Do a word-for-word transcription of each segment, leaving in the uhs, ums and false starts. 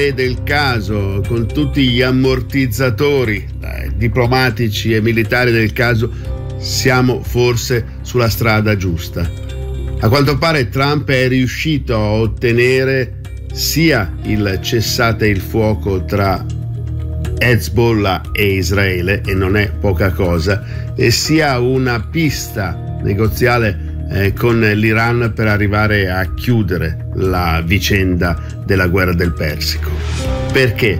del caso, con tutti gli ammortizzatori eh, diplomatici e militari del caso, siamo forse sulla strada giusta. A quanto pare Trump è riuscito a ottenere sia il cessate il fuoco tra Hezbollah e Israele, e non è poca cosa, e sia una pista negoziale eh, con l'Iran per arrivare a chiudere la vicenda della guerra del Persico. Perché?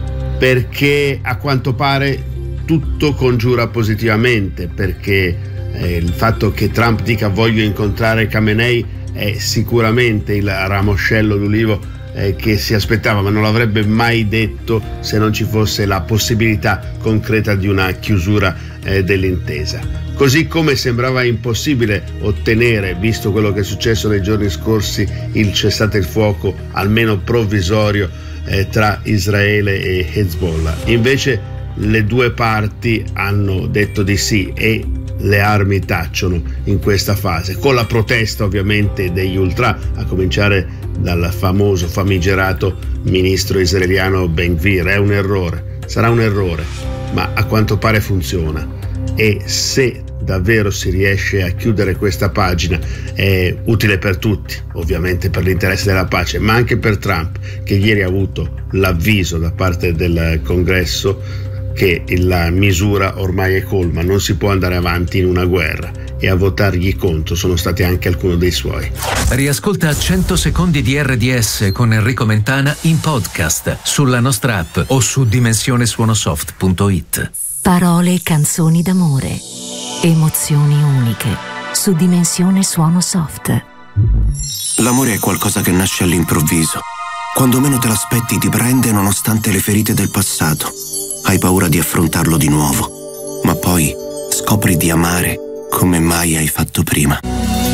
Perché a quanto pare tutto congiura positivamente, perché eh, il fatto che Trump dica voglio incontrare Khamenei è sicuramente il ramoscello d'ulivo eh, che si aspettava, ma non l'avrebbe mai detto se non ci fosse la possibilità concreta di una chiusura eh, dell'intesa. Così come sembrava impossibile ottenere, visto quello che è successo nei giorni scorsi, il cessate il fuoco almeno provvisorio eh, tra Israele e Hezbollah. Invece le due parti hanno detto di sì e le armi tacciono in questa fase, con la protesta ovviamente degli ultra, a cominciare dal famoso famigerato ministro israeliano Ben Gvir. È un errore, sarà un errore, ma a quanto pare funziona, e se davvero si riesce a chiudere questa pagina è utile per tutti, ovviamente per l'interesse della pace, ma anche per Trump, che ieri ha avuto l'avviso da parte del Congresso che la misura ormai è colma, non si può andare avanti in una guerra, e a votargli contro sono stati anche alcuni dei suoi. Riascolta cento secondi di R D S con Enrico Mentana in podcast sulla nostra app o su dimensione suonosoft punto it. Parole e canzoni d'amore, emozioni uniche su Dimensione Suono Soft. L'amore è qualcosa che nasce all'improvviso. Quando meno te l'aspetti ti prende nonostante le ferite del passato. Hai paura di affrontarlo di nuovo, ma poi scopri di amare come mai hai fatto prima.